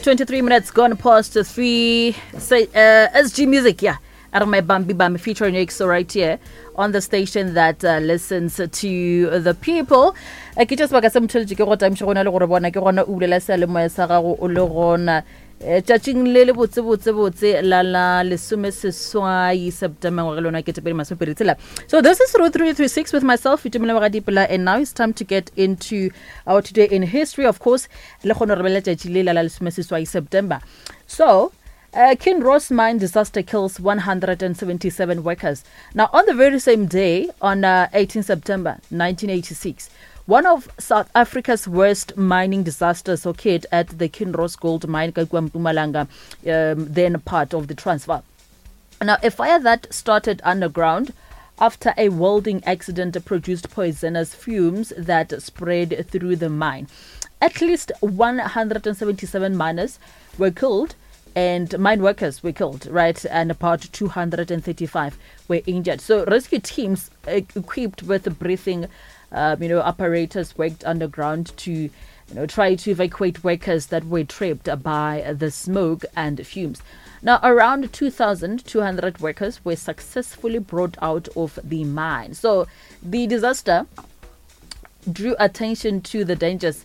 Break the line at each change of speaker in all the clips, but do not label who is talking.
23 minutes gone past 3. Say, SG Music, yeah. Armai Bambi Bambi featuring EXO right here on the station that listens to the people. Ke just baka semthelje ke go time shona le go re bona ke gona o bulela sa le moya sa gago o le gona tšatšing le le botse la lesomeseswai September ngwaga lona ke tepedi masopedi tsela. So this is 0336 with myself Itumela Magadipela, and now it's time to get into our today in history. Of course le gona re bela tšatši le la lesomeseswai September. So Kinross mine disaster kills 177 workers. Now, on the very same day, on 18 September 1986, one of South Africa's worst mining disasters occurred at the Kinross gold mine, Mpumalanga, then part of the Transvaal. Now, a fire that started underground after a welding accident produced poisonous fumes that spread through the mine. At least 177 miners were killed, and mine workers were killed, right? And about 235 were injured. So rescue teams equipped with breathing, apparatus worked underground to, try to evacuate workers that were trapped by the smoke and fumes. Now, around 2,200 workers were successfully brought out of the mine. So the drew attention to the dangers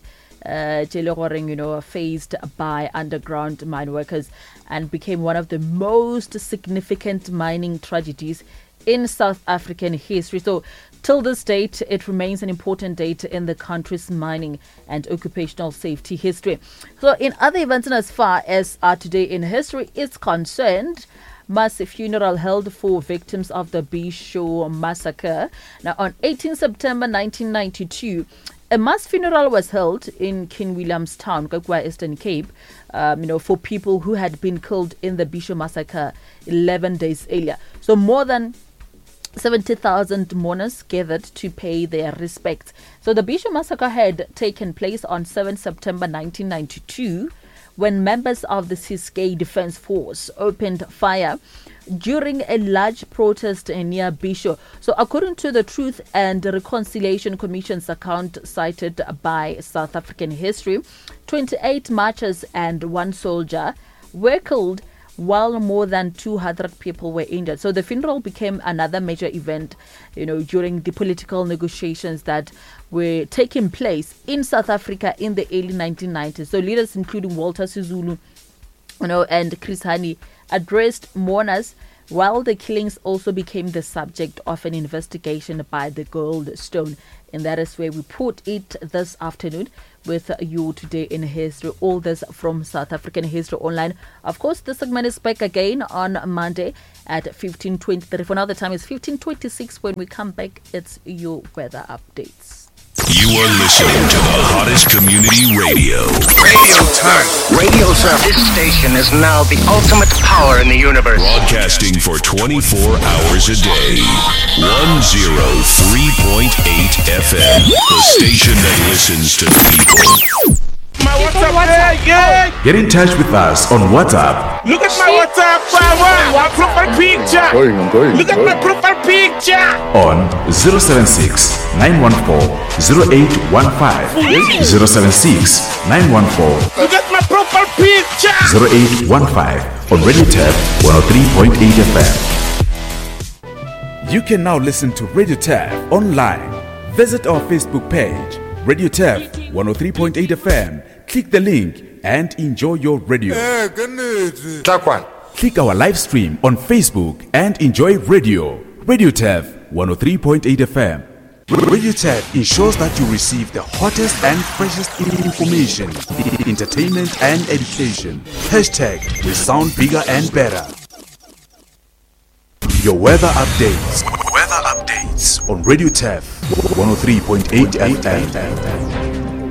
faced by underground mine workers and became one of the most significant mining tragedies in South African history. So till this date, it remains an important date in the country's mining and occupational safety history. So in other events, and as far as our today in history is concerned, mass funeral held for victims of the Bisho massacre. Now on 18 September 1992, a mass funeral was held in King Williamstown, Eastern Cape, for people who had been killed in the Bisho massacre 11 days earlier. So more than 70,000 mourners gathered to pay their respects. So the Bisho massacre had taken place on 7 September 1992 when members of the Ciskei Defence Force opened fire during a large protest near Bisho. So according to the Truth and Reconciliation Commission's account cited by South African History, 28 marchers and one soldier were killed while more than 200 people were injured. So the funeral became another major event, during the political negotiations that were taking place in South Africa in the early 1990s. So leaders including Walter Sisulu, and Chris Hani addressed mourners, while the killings also became the subject of an investigation by the Goldstone. And that is where we put it this afternoon with you today in history. All this from South African History Online. Of course, this segment is back again on Monday at 15:23. For now, the time is 15:26. When we come back, it's your weather updates.
You are listening to the hottest community radio.
Radio Turn. Radio Turn. This station is now the ultimate power in the universe.
Broadcasting for 24 hours a day. 103.8 FM. The station that listens to the people.
My WhatsApp, yeah.
Get in touch with us on WhatsApp.
Look at my WhatsApp, my profile picture. Look at my profile picture.
On 076 914 0815. 076 914
Look at my profile picture.
0815 on Radio Tab 103.8 FM. You can now listen to Radio Tab online. Visit our Facebook page, Radio Tab 103.8 FM. Click the link and enjoy your radio. Click our live stream on Facebook and enjoy radio. Radio Tab 103.8 FM. Radio Tab ensures that you receive the hottest and freshest information, entertainment and education. Hashtag we sound bigger and better. Your weather updates. On Radio Tab 103.8 FM.